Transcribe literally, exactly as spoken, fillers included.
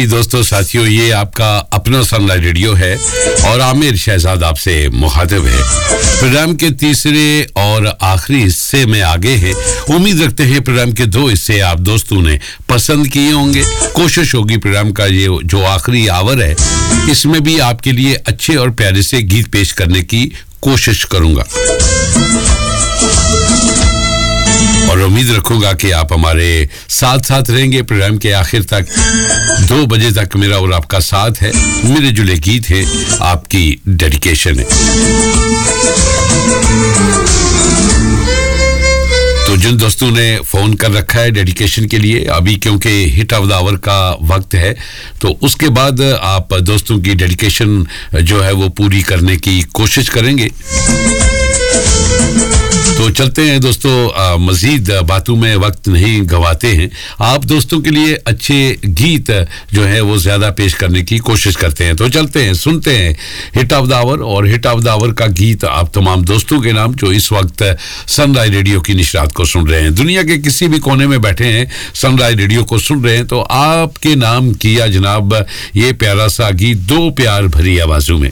जी दोस्तों साथियों, ये आपका अपना सनलाइट रेडियो है और आमिर शहजाद आपसे मुखातिब है। प्रोग्राम के तीसरे और आखिरी हिस्से में आगे हैं। उम्मीद रखते हैं प्रोग्राम के दो हिस्से आप दोस्तों ने पसंद किए होंगे। कोशिश होगी प्रोग्राम का ये जो आखिरी आवर है इसमें भी आपके लिए अच्छे और प्यारे से गीत पेश करने की कोशिश करूंगा और उम्मीद रखूंगा कि आप हमारे साथ साथ रहेंगे प्रोग्राम के आखिर तक। दो बजे तक मेरा और आपका साथ है। मेरे जुले गीत है, आपकी डेडिकेशन है। तो जिन दोस्तों ने फोन कर रखा है डेडिकेशन के लिए, अभी क्योंकि हिट ऑफ द आवर का वक्त है तो उसके बाद आप दोस्तों की डेडिकेशन जो है वो पूरी करने की कोशिश करेंगे। तो चलते हैं दोस्तों, मजीद बातों में वक्त नहीं गवाते हैं। आप दोस्तों के लिए अच्छे गीत जो है वो ज्यादा पेश करने की कोशिश करते हैं। तो चलते हैं, सुनते हैं हिट ऑफ द आवर। और हिट ऑफ द आवर का गीत आप तमाम दोस्तों के नाम जो इस वक्त सनराइज रेडियो की निशरात को सुन रहे हैं, दुनिया के किसी भी कोने में बैठे हैं सनराइज रेडियो को सुन रहे हैं, तो आपके नाम किया जनाब ये प्यारा सा गीत दो प्यार भरी आवाजों में।